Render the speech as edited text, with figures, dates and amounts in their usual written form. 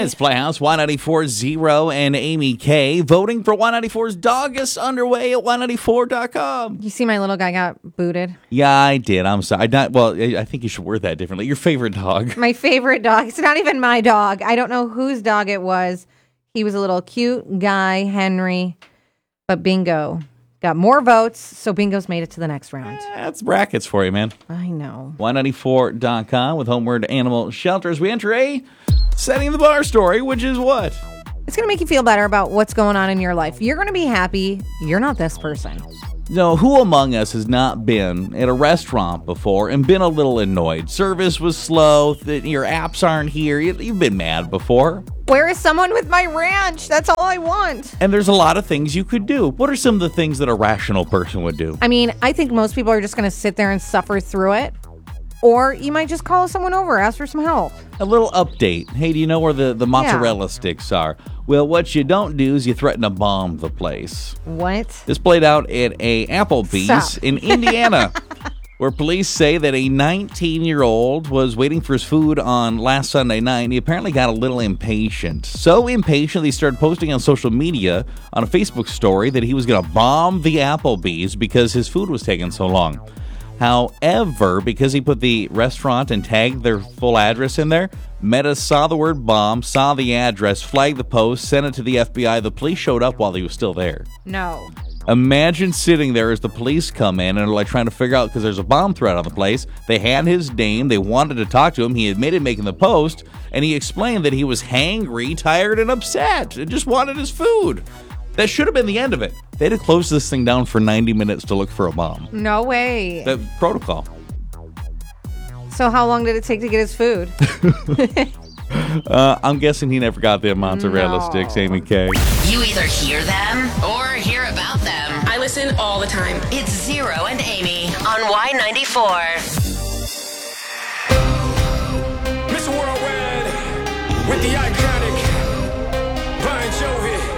It's Playhouse, Y94.0 and Amy K. Voting for Y94's Doggus underway at Y94.com. You see my little guy got booted? Yeah, I did. I'm sorry. I think you should word that differently. Your favorite dog. My favorite dog. It's not even my dog. I don't know whose dog it was. He was a little cute guy, Henry. But Bingo got more votes, so Bingo's made it to the next round. That's brackets for you, man. I know. Y94.com with Homeward Animal Shelters. We enter a Setting the Bar story, which is what? It's going to make you feel better about what's going on in your life. You're going to be happy. You're not this person. No, who among us has not been at a restaurant before and been a little annoyed? Service was slow, your apps aren't here, you've been mad before. Where is someone with my ranch? That's all I want. And there's a lot of things you could do. What are some of the things that a rational person would do? I mean, I think most people are just going to sit there and suffer through it. Or you might just call someone over, ask for some help. A little update. Hey, do you know where the mozzarella sticks are? Well, what you don't do is you threaten to bomb the place. What? This played out at a Applebee's in Indiana, where police say that a 19-year-old was waiting for his food on last Sunday night, and he apparently got a little impatient. So impatient that he started posting on social media on a Facebook story that he was going to bomb the Applebee's because his food was taking so long. However, because he put the restaurant and tagged their full address in there, Meta saw the word bomb, saw the address, flagged the post, sent it to the FBI. The police showed up while he was still there. No. Imagine sitting there as the police come in and are like trying to figure out, because there's a bomb threat on the place. They had his name. They wanted to talk to him. He admitted making the post, and he explained that he was hangry, tired, and upset and just wanted his food. That should have been the end of it. They had to close this thing down for 90 minutes to look for a bomb. No way. The protocol. So how long did it take to get his food? I'm guessing he never got the mozzarella sticks, Amy K. You either hear them or hear about them. I listen all the time. It's Zero and Amy on Y94. Mr. Worldwide with the iconic